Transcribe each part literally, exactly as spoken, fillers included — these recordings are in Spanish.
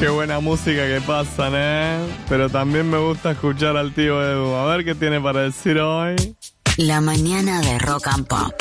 Qué buena música que pasan, ¿eh? Pero también me gusta escuchar al tío Edu. A ver qué tiene para decir hoy. La mañana de Rock and Pop.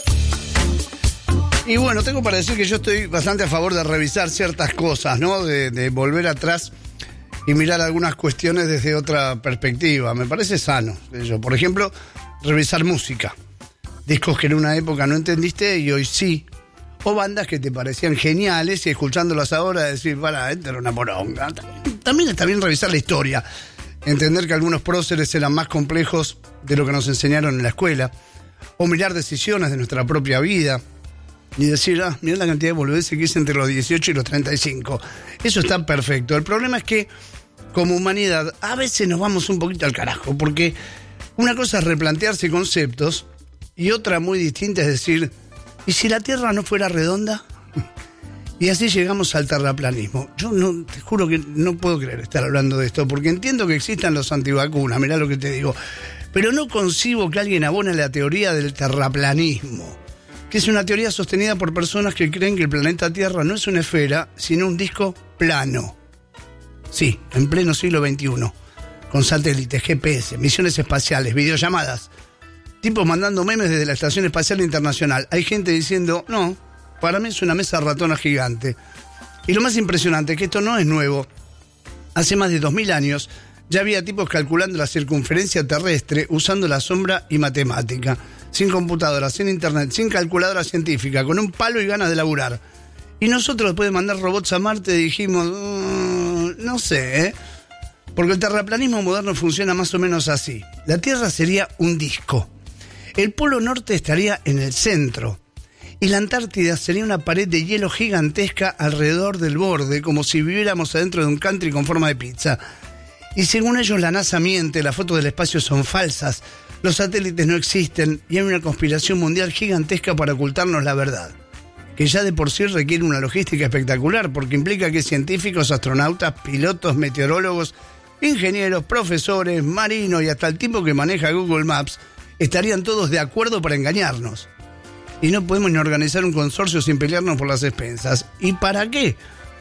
Y bueno, tengo para decir que yo estoy bastante a favor de revisar ciertas cosas, ¿no? De, de volver atrás y mirar algunas cuestiones desde otra perspectiva. Me parece sano ello. Por ejemplo, revisar música. Discos que en una época no entendiste y hoy sí. O bandas que te parecían geniales y escuchándolas ahora decir, para, esta era una poronga. También está bien revisar la historia. Entender que algunos próceres eran más complejos de lo que nos enseñaron en la escuela. O mirar decisiones de nuestra propia vida. Y decir, ah, mirá la cantidad de boludeces que hice entre los dieciocho y los treinta y cinco. Eso está perfecto. El problema es que, como humanidad, a veces nos vamos un poquito al carajo. Porque una cosa es replantearse conceptos y otra muy distinta es decir, ¿y si la Tierra no fuera redonda? Y así llegamos al terraplanismo. Yo no, te juro que no puedo creer estar hablando de esto, porque entiendo que existan los antivacunas, mirá lo que te digo. Pero no concibo que alguien abone la teoría del terraplanismo, que es una teoría sostenida por personas que creen que el planeta Tierra no es una esfera, sino un disco plano. Sí, en pleno siglo veintiuno, con satélites, G P S, misiones espaciales, videollamadas, tipos mandando memes desde la Estación Espacial Internacional. Hay gente diciendo, no, para mí es una mesa ratona gigante. Y lo más impresionante es que esto no es nuevo. Hace más de dos mil años ya había tipos calculando la circunferencia terrestre usando la sombra y matemática. Sin computadora, sin internet, sin calculadora científica, con un palo y ganas de laburar. Y nosotros después de mandar robots a Marte dijimos, mmm, no sé, ¿eh? Porque el terraplanismo moderno funciona más o menos así. La Tierra sería un disco. El Polo Norte estaría en el centro y la Antártida sería una pared de hielo gigantesca alrededor del borde, como si viviéramos adentro de un country con forma de pizza. Y según ellos la NASA miente, las fotos del espacio son falsas, los satélites no existen y hay una conspiración mundial gigantesca para ocultarnos la verdad, que ya de por sí requiere una logística espectacular porque implica que científicos, astronautas, pilotos, meteorólogos, ingenieros, profesores, marinos y hasta el tipo que maneja Google Maps estarían todos de acuerdo para engañarnos. Y no podemos ni organizar un consorcio sin pelearnos por las expensas. ¿Y para qué?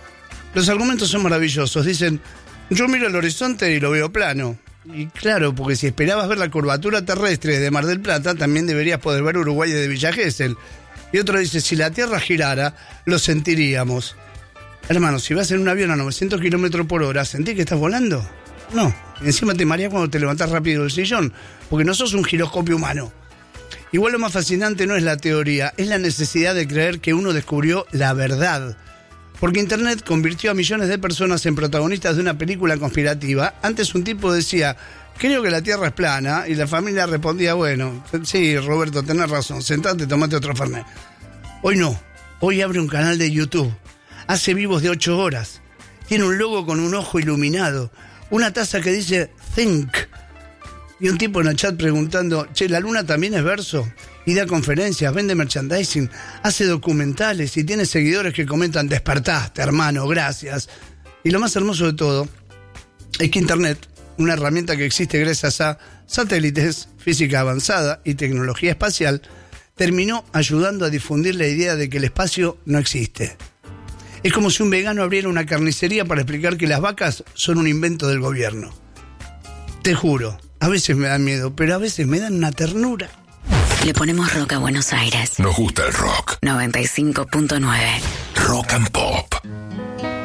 Los argumentos son maravillosos. Dicen, yo miro el horizonte y lo veo plano. Y claro, porque si esperabas ver la curvatura terrestre de Mar del Plata, también deberías poder ver Uruguay desde Villa Gesell. Y otro dice, si la Tierra girara, lo sentiríamos. Hermano, si vas en un avión a novecientos kilómetros por hora, ¿sentís que estás volando? No, encima te mareas cuando te levantás rápido del sillón, porque no sos un giroscopio humano. Igual lo más fascinante no es la teoría, es la necesidad de creer que uno descubrió la verdad. Porque Internet convirtió a millones de personas en protagonistas de una película conspirativa. Antes un tipo decía, creo que la Tierra es plana, y la familia respondía, bueno, sí, Roberto, tenés razón, sentate, tomate otro fernet. Hoy no, hoy abre un canal de YouTube, hace vivos de ocho horas, tiene un logo con un ojo iluminado, una taza que dice Think. Y un tipo en el chat preguntando, che, ¿la luna también es verso? Y da conferencias, vende merchandising, hace documentales y tiene seguidores que comentan, despertaste, hermano, gracias. Y lo más hermoso de todo es que Internet, una herramienta que existe gracias a satélites, física avanzada y tecnología espacial, terminó ayudando a difundir la idea de que el espacio no existe. Es como si un vegano abriera una carnicería para explicar que las vacas son un invento del gobierno. Te juro, a veces me dan miedo, pero a veces me dan una ternura. Le ponemos rock a Buenos Aires. Nos gusta el rock. noventa y cinco punto nueve. Rock and Pop.